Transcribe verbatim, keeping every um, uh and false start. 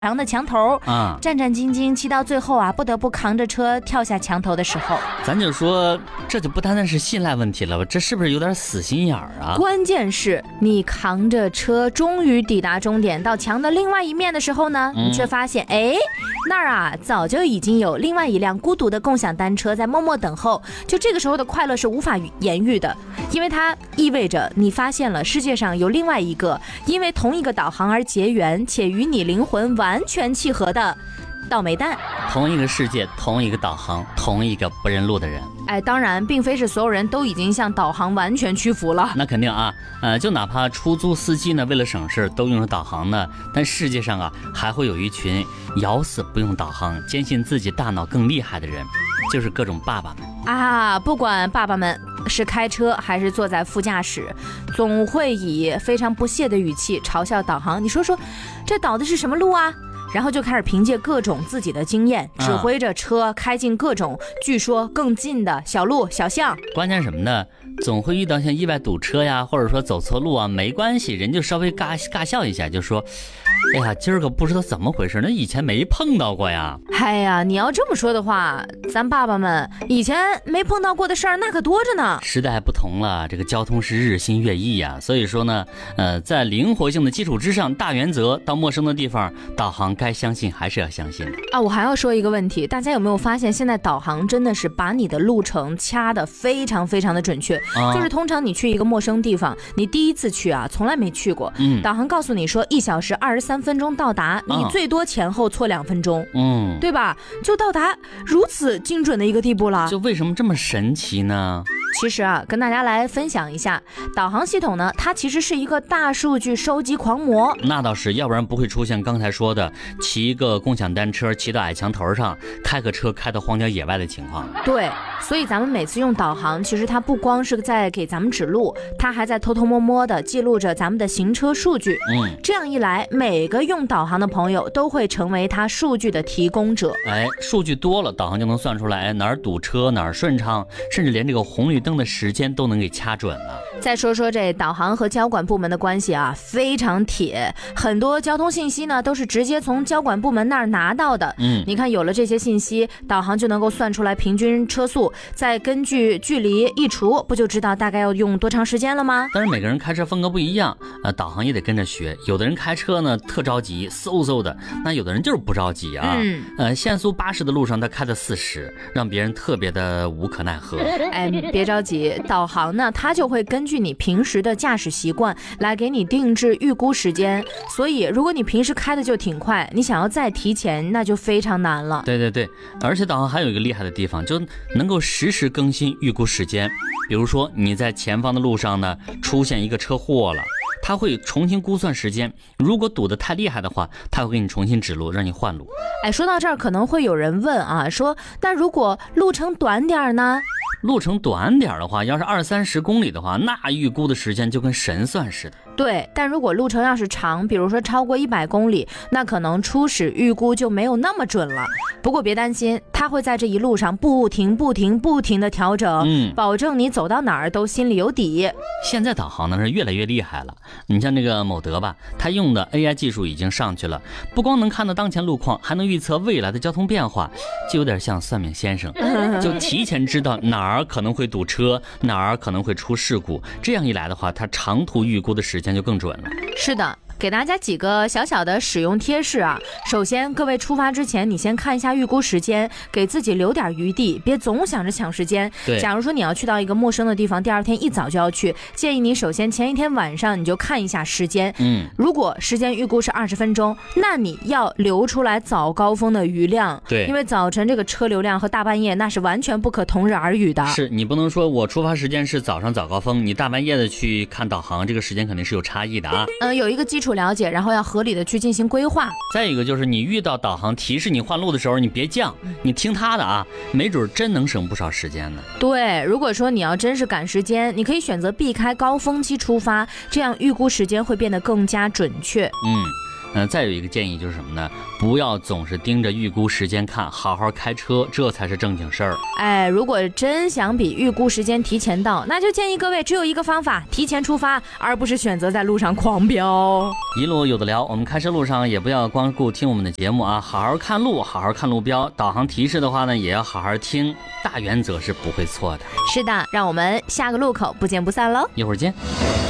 墙的墙头啊，战战兢兢骑到最后啊，不得不扛着车跳下墙头的时候， 咱就说这就不单单是信赖问题了，这是不是有点死心眼儿啊？ 关键是你扛着车终于抵达终点，到墙的另外一面的时候呢，嗯、你却发现，哎，那儿啊早就已经有另外一辆孤独的共享单车在默默等候。就这个时候的快乐是无法言喻的，因为它意味着你发现了世界上有另外一个因为同一个导航而结缘且与你灵魂完完全契合的倒霉蛋。 同一个世界，同一个导航，同一个不认路的人。 哎，当然并非是所有人都已经向导航完全屈服了。 那肯定啊，呃，就哪怕出租司机呢，为了省事都用上导航呢，但世界上啊，还会有一群咬死不用导航，坚信自己大脑更厉害的人，就是各种爸爸们啊。不管爸爸们是开车还是坐在副驾驶，总会以非常不屑的语气嘲笑导航。你说说，这导的是什么路啊？然后就开始凭借各种自己的经验，指挥着车开进各种据说更近的小路小巷。 关键什么呢？总会遇到像意外堵车呀，或者说走错路啊，没关系，人就稍微尬尬笑一下，就说哎呀，今儿个不知道怎么回事，那以前没碰到过呀。 哎呀，你要这么说的话，咱爸爸们以前没碰到过的事儿那可多着呢。 时代不同了，这个交通是日新月异呀，所以说呢，呃，在灵活性的基础之上，大原则，到陌生的地方，导航该相信还是要相信的啊。我还要说一个问题，大家有没有发现，现在导航真的是把你的路程掐得非常非常的准确，啊、就是通常你去一个陌生地方，你第一次去啊，从来没去过，嗯，导航告诉你说一小时二十三分钟到达，你最多前后错两分钟，嗯，对吧？就到达如此精准的一个地步了。 就为什么这么神奇呢？ 其实啊，跟大家来分享一下，导航系统呢，它其实是一个大数据收集狂魔。 那倒是，要不然不会出现刚才说的骑一个共享单车骑到矮墙头上，开个车开到荒郊野外的情况。 对，所以咱们每次用导航，其实它不光是在给咱们指路，它还在偷偷摸摸的记录着咱们的行车数据。嗯，这样一来，每个用导航的朋友都会成为它数据的提供者。 哎，数据多了，导航就能算出来哪儿堵车哪儿顺畅，甚至连这个红绿灯的时间都能给掐准了。 再说说这导航和交管部门的关系啊，非常铁，很多交通信息呢都是直接从交管部门那儿拿到的。嗯，你看有了这些信息，导航就能够算出来平均车速，再根据距离一除，不就知道大概要用多长时间了吗？ 但是每个人开车风格不一样，呃，导航也得跟着学。有的人开车呢特着急，嗖嗖的，那有的人就是不着急啊。嗯，呃，限速八十的路上他开的四十，让别人特别的无可奈何。 哎，别着急，导航呢，它就会根据你平时的驾驶习惯来给你定制预估时间。所以，如果你平时开的就挺快，你想要再提前，那就非常难了。 对对对，而且导航还有一个厉害的地方，就能够实时更新预估时间。比如说你在前方的路上呢，出现一个车祸了，它会重新估算时间。如果堵得太厉害的话，它会给你重新指路，让你换路。 哎，说到这儿，可能会有人问啊，说那如果路程短点呢？ 路程短点的话，要是二三十公里的话，那预估的时间就跟神算似的。 对，但如果路程要是长，比如说超过一百公里，那可能初始预估就没有那么准了。不过别担心，它会在这一路上不停不停不停的调整，嗯，保证你走到哪儿都心里有底。 现在导航呢是越来越厉害了，你像那个某德吧，它用的 A I 技术已经上去了，不光能看到当前路况，还能预测未来的交通变化，就有点像算命先生，就提前知道哪儿可能会堵车，哪儿可能会出事故。这样一来的话，它长途预估的时间就更准了。 是的，给大家几个小小的使用贴士啊。首先，各位出发之前，你先看一下预估时间，给自己留点余地，别总想着抢时间。 对， 假如说你要去到一个陌生的地方，第二天一早就要去，建议你首先前一天晚上你就看一下时间。嗯，如果时间预估是二十分钟，那你要留出来早高峰的余量。 对， 因为早晨这个车流量和大半夜那是完全不可同日而语的。 是你不能说我出发时间是早上早高峰，你大半夜的去看导航，这个时间肯定是有差异的啊。 嗯、呃，有一个基础了解，然后要合理的去进行规划。 再一个就是你遇到导航提示你换路的时候，你别犟，你听他的啊，没准真能省不少时间呢。 对，如果说你要真是赶时间，你可以选择避开高峰期出发，这样预估时间会变得更加准确。 嗯。 嗯、呃，再有一个建议就是什么呢？不要总是盯着预估时间看，好好开车，这才是正经事儿。 哎，如果真想比预估时间提前到，那就建议各位只有一个方法，提前出发，而不是选择在路上狂飙。 一路有的聊，我们开车路上也不要光顾听我们的节目啊，好好看路，好好看路标，导航提示的话呢，也要好好听，大原则是不会错的。 是的，让我们下个路口不见不散喽。 一会儿见。